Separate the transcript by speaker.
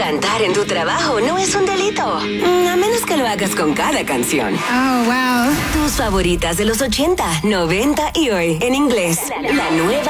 Speaker 1: Cantar en tu trabajo no es un delito. A menos que lo hagas con cada canción.
Speaker 2: Oh, wow.
Speaker 1: Tus favoritas de los 80, 90 y hoy en inglés. La nueva